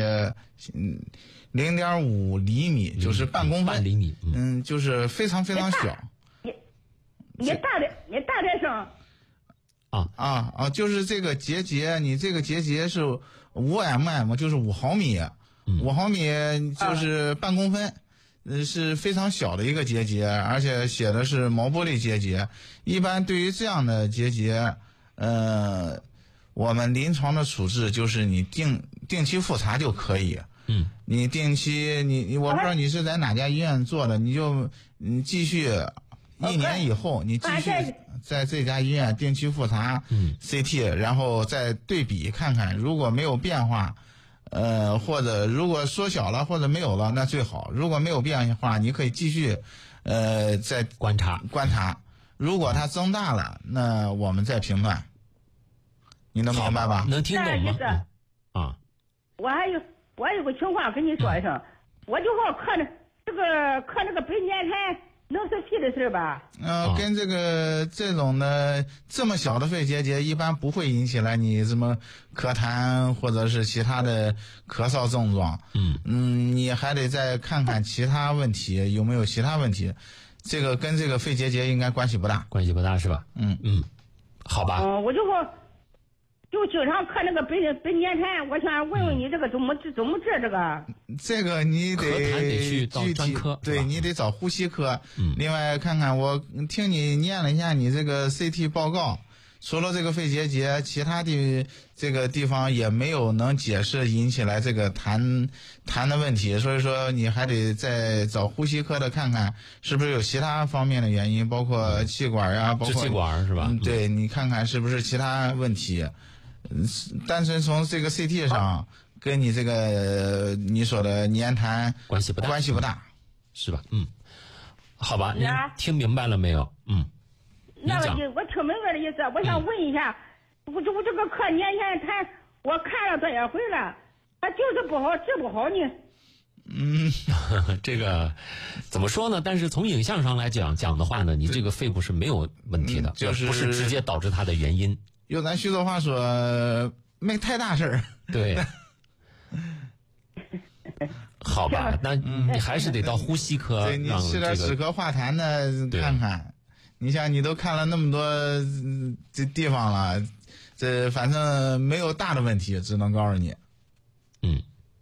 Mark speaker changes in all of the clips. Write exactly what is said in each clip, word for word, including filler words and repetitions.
Speaker 1: 嗯，零点五厘米，就是半公分，
Speaker 2: 半厘米，
Speaker 1: 嗯，嗯就是非常非常小。
Speaker 3: 你你大点，你大点声。
Speaker 2: 啊
Speaker 1: 啊啊，就是这个结节，你这个结节是五 mm， 就是五毫米，五毫米就是半公分。呃，是非常小的一个结节，而且写的是毛玻璃结节。一般对于这样的结节，呃，我们临床的处置就是你定定期复查就可以。
Speaker 2: 嗯，
Speaker 1: 你定期，你你我不知道你是在哪家医院做的，你就你继续一年以后，你继续在这家医院定期复查，嗯 ，C T， 然后再对比看看，如果没有变化。呃，或者如果缩小了或者没有了，那最好。如果没有变化，你可以继续，呃，再
Speaker 2: 观察
Speaker 1: 观察。如果它增大了，那我们再评断。你能明白吧？
Speaker 2: 能听懂吗？嗯、啊，
Speaker 3: 我还有我还有个情况跟你说一声，嗯、我就好磕那这个磕那个白粘痰能是肺的事吧？
Speaker 1: 呃，哦、跟这个这种的这么小的肺结节，一般不会引起来你什么咳痰或者是其他的咳嗽症状。嗯嗯，你还得再看看其他问题有没有其他问题。这个跟这个肺结节应该关系不大，
Speaker 2: 关系不大是吧？嗯嗯，好吧。
Speaker 3: 嗯，我就说。就经常咳那个白白粘痰，我想问问你这个怎么治怎么治这个？
Speaker 1: 这个你得
Speaker 2: 得去到专科，
Speaker 1: 对你得找呼吸科。嗯，另外看看我听你念了一下你这个 C T 报告，除了这个肺结节，其他的这个地方也没有能解释引起来这个痰痰的问题，所以说你还得再找呼吸科的看看是不是有其他方面的原因，包括气管啊，包括
Speaker 2: 支气管是吧？
Speaker 1: 嗯，对，你看看是不是其他问题。单纯从这个 C T 上，跟你这个你说的粘痰
Speaker 2: 关系不大，
Speaker 1: 关系不大，
Speaker 2: 是吧？嗯，好吧，您听明白了没有？嗯，
Speaker 3: 那我我听明白了意思，我想问一下，我这我这个咳粘痰痰，我看了多少回了，它就是不好，治不好呢。
Speaker 1: 嗯，
Speaker 2: 这个怎么说呢？但是从影像上来讲讲的话呢，你这个肺部是没有问题的，
Speaker 1: 嗯、就是
Speaker 2: 不是直接导致它的原因。
Speaker 1: 用咱徐州话说，没太大事儿。
Speaker 2: 对，好吧，那你还是得到呼吸科，
Speaker 1: 对，你吃点止咳化痰的看看。你像你都看了那么多这地方了，这反正没有大的问题，只能告诉你。
Speaker 2: 嗯。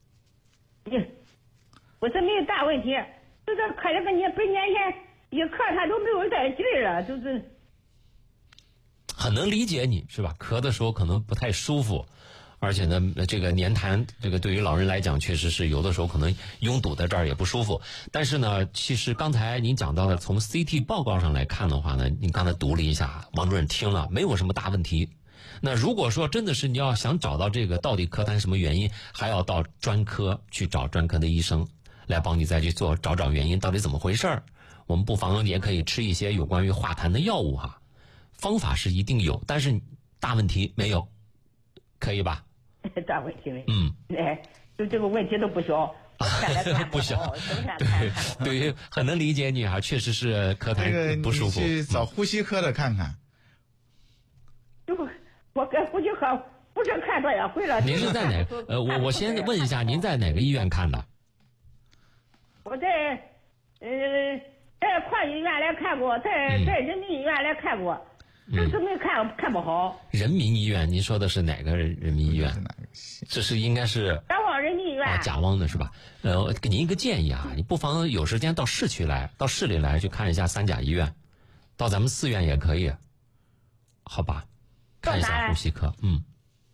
Speaker 3: 我说没有大问题，就是咳这个你白粘痰，一咳它都没有带劲儿了，就是。
Speaker 2: 很能理解你是吧？咳的时候可能不太舒服，而且呢，这个粘痰，这个对于老人来讲，确实是有的时候可能拥堵在这儿也不舒服。但是呢，其实刚才您讲到的，从 C T 报告上来看的话呢，您刚才读了一下，王主任听了，没有什么大问题。那如果说真的是你要想找到这个到底咳痰什么原因，还要到专科去找专科的医生来帮你再去做找找原因到底怎么回事儿。我们不妨也可以吃一些有关于化痰的药物哈。方法是一定有，但是大问题没有，可以吧？
Speaker 3: 大问题没。
Speaker 2: 嗯，
Speaker 3: 哎，就这个问题都不小，
Speaker 2: 不小。对，对于很能理解你啊，确实是咳痰不舒服。
Speaker 1: 你去找呼吸科的看看。
Speaker 3: 就我跟呼吸科不是看多少回了。
Speaker 2: 您是在哪？呃，我我先问一下，您在哪个医院看的？
Speaker 3: 我在呃在矿医院来看过，在在人民医院来看过。这次没看看不好。
Speaker 2: 人民医院，您说的是哪个人民医院？这是应该是
Speaker 3: 甲汪人民医院。
Speaker 2: 啊，甲汪的是吧？呃，给您一个建议啊，你不妨有时间到市区来，到市里来去看一下三甲医院，到咱们四院也可以，好吧？看一下呼吸科，嗯。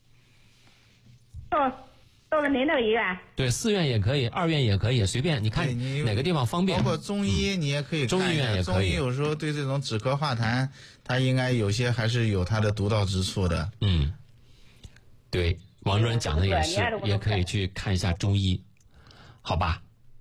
Speaker 3: 到到了您那个医院？
Speaker 2: 对，四院也可以，二院也可以，随便你看哪个地方方便。
Speaker 1: 包括中医你也可以看一下，
Speaker 2: 中医院也可以。
Speaker 1: 中医有时候对这种止咳化痰，它应该有些还是有它的独到之处的。
Speaker 2: 嗯，对，王主任讲的也是，也可以去看一下中医，好吧？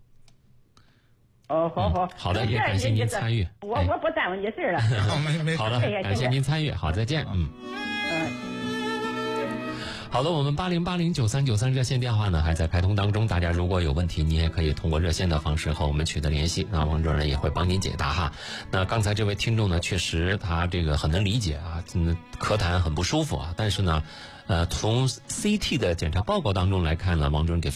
Speaker 3: 哦，好好、
Speaker 2: 嗯、好的，也感谢您参与。
Speaker 3: 我我不耽误你事了。
Speaker 2: 好的，感谢您参与，好，再见。嗯。
Speaker 3: 嗯。
Speaker 2: 好的，我们八零八零九三九三热线电话呢还在开通当中，大家如果有问题，你也可以通过热线的方式和我们取得联系，那王主任也会帮您解答哈。那刚才这位听众呢，确实他这个很能理解啊，嗯，咳痰很不舒服啊，但是呢，呃，从 C T 的检查报告当中来看呢，王主任给